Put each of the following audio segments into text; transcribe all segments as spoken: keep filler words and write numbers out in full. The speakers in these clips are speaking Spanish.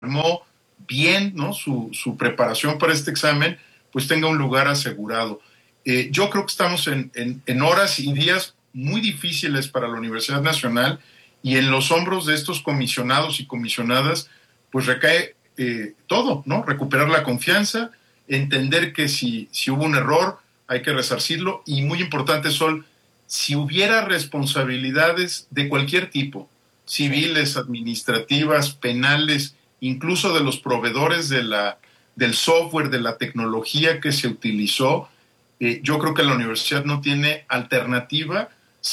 armó bien, ¿no?, su, su preparación para este examen, pues tenga un lugar asegurado. Eh, yo creo que estamos en, en, en horas y días muy difíciles para la Universidad Nacional, y en los hombros de estos comisionados y comisionadas pues recae eh, todo, ¿no? Recuperar la confianza, entender que si, si hubo un error hay que resarcirlo, y muy importante, Sol, si hubiera responsabilidades de cualquier tipo, civiles, administrativas, penales, incluso de los proveedores de la, del software, de la tecnología que se utilizó, eh, yo creo que la universidad no tiene alternativa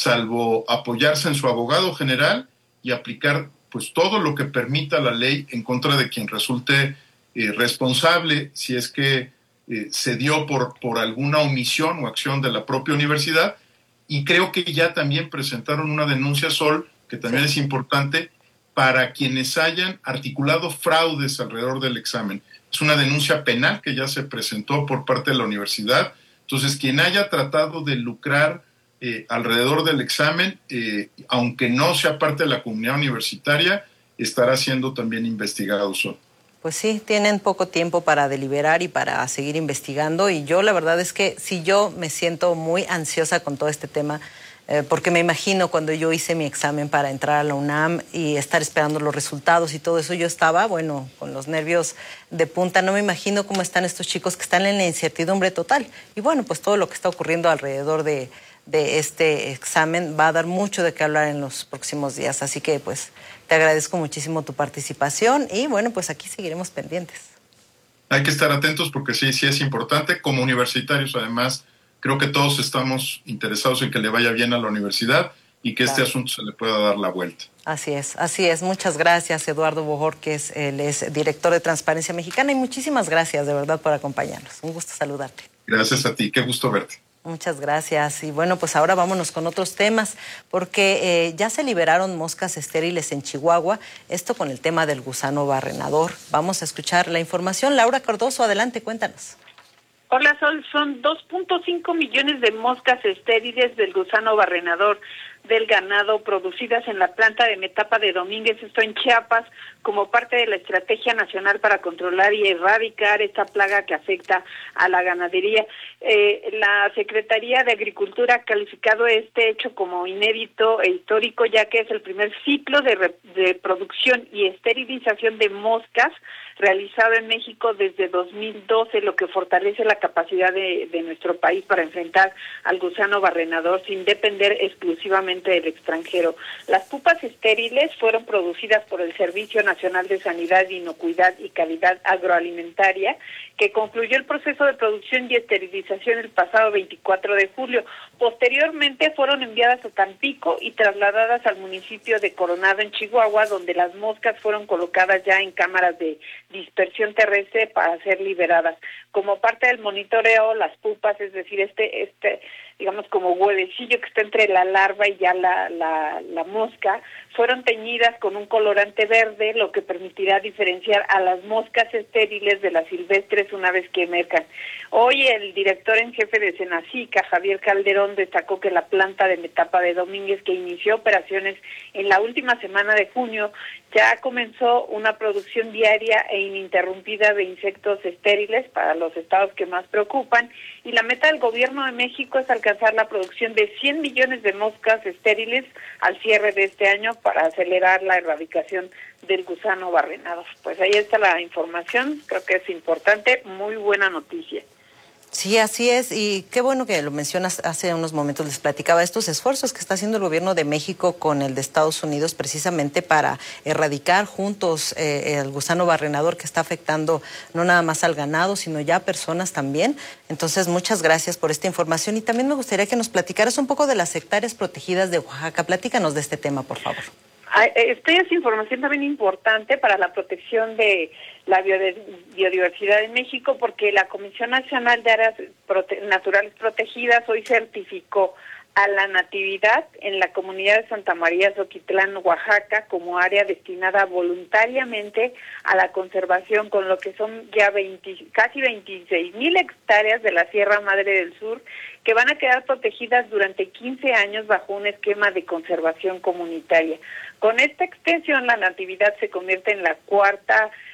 salvo apoyarse en su abogado general y aplicar pues todo lo que permita la ley en contra de quien resulte eh, responsable, si es que eh, se dio por, por alguna omisión o acción de la propia universidad. Y creo que ya también presentaron una denuncia, Sol, que también sí es importante, para quienes hayan articulado fraudes alrededor del examen. Es una denuncia penal que ya se presentó por parte de la universidad. Entonces, quien haya tratado de lucrar eh, alrededor del examen, eh, aunque no sea parte de la comunidad universitaria, estará siendo también investigado, Sol. Pues sí, tienen poco tiempo para deliberar y para seguir investigando, y yo la verdad es que sí, yo me siento muy ansiosa con todo este tema, eh, porque me imagino cuando yo hice mi examen para entrar a la UNAM y estar esperando los resultados y todo eso, yo estaba, bueno, con los nervios de punta. No me imagino cómo están estos chicos que están en la incertidumbre total. Y bueno, pues todo lo que está ocurriendo alrededor de, de este examen va a dar mucho de qué hablar en los próximos días. Así que pues te agradezco muchísimo tu participación y bueno, pues aquí seguiremos pendientes. Hay que estar atentos porque sí, sí es importante. Como universitarios, además, creo que todos estamos interesados en que le vaya bien a la universidad y que claro, este asunto se le pueda dar la vuelta. Así es, así es. Muchas gracias, Eduardo Bojorquez, él es director de Transparencia Mexicana, y muchísimas gracias de verdad por acompañarnos. Un gusto saludarte. Gracias a ti, qué gusto verte. Muchas gracias. Y bueno, pues ahora vámonos con otros temas, porque eh, ya se liberaron moscas estériles en Chihuahua, esto con el tema del gusano barrenador. Vamos a escuchar la información. Laura Cardoso, adelante, cuéntanos. Hola, Sol, son dos punto cinco millones de moscas estériles del gusano barrenador del ganado producidas en la planta de Metapa de Domínguez, esto en Chiapas, como parte de la Estrategia Nacional para controlar y erradicar esta plaga que afecta a la ganadería. Eh, la Secretaría de Agricultura ha calificado este hecho como inédito e histórico, ya que es el primer ciclo de, re, de producción y esterilización de moscas realizado en México desde dos mil doce, lo que fortalece la capacidad de, de nuestro país para enfrentar al gusano barrenador sin depender exclusivamente del extranjero. Las pupas estériles fueron producidas por el Servicio Nacional de Sanidad, Inocuidad y Calidad Agroalimentaria, que concluyó el proceso de producción y esterilización el pasado veinticuatro de julio. Posteriormente fueron enviadas a Tampico y trasladadas al municipio de Coronado, en Chihuahua, donde las moscas fueron colocadas ya en cámaras de dispersión terrestre para ser liberadas. Como parte del monitoreo, las pupas, es decir, este, este, digamos como huevecillo que está entre la larva y ya la, la, la mosca, fueron teñidas con un colorante verde, lo que permitirá diferenciar a las moscas estériles de las silvestres una vez que emerjan. Hoy el director en jefe de Senacica, Javier Calderón, destacó que la planta de Metapa de Domínguez, que inició operaciones en la última semana de junio, ya comenzó una producción diaria e ininterrumpida de insectos estériles para los estados que más preocupan, y la meta del gobierno de México es alcanzar la producción de cien millones de moscas estériles al cierre de este año para acelerar la erradicación del gusano barrenador. Pues ahí está la información, creo que es importante, muy buena noticia. Sí, así es, y qué bueno que lo mencionas. Hace unos momentos les platicaba estos esfuerzos que está haciendo el gobierno de México con el de Estados Unidos precisamente para erradicar juntos eh, el gusano barrenador que está afectando no nada más al ganado, sino ya a personas también. Entonces, muchas gracias por esta información, y también me gustaría que nos platicaras un poco de las hectáreas protegidas de Oaxaca. Platícanos de este tema, por favor. Esta es información también importante para la protección de la biodiversidad en México, porque la Comisión Nacional de Áreas Prote- Naturales Protegidas hoy certificó a la Natividad en la comunidad de Santa María Zoquitlán, Oaxaca, como área destinada voluntariamente a la conservación, con lo que son ya veinte, casi veintiséis mil hectáreas de la Sierra Madre del Sur, que van a quedar protegidas durante quince años bajo un esquema de conservación comunitaria. Con esta extensión, la Natividad se convierte en la cuarta